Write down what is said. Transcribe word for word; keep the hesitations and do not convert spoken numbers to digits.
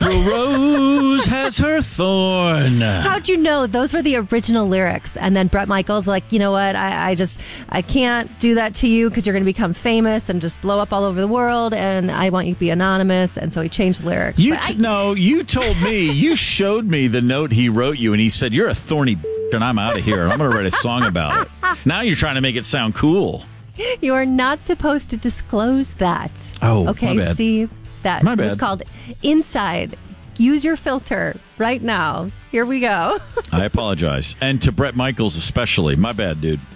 April Rose has her thorn. How'd you know? Those were the original lyrics. And then Bret Michaels like, you know what? I, I just, I can't do that to you because you're going to become famous and just blow up all over the world. And I want you to be anonymous. And so he changed the lyrics. You But t- I- no, you told me, you showed me the note he wrote you, and he said, you're a thorny and I'm out of here. I'm going to write a song about it. Now you're trying to make it sound cool. You are not supposed to disclose that. Oh, okay, my bad. Steve. That My was bad. called Inside. Use your filter right now. Here we go. I apologize. And to Bret Michaels especially. My bad, dude.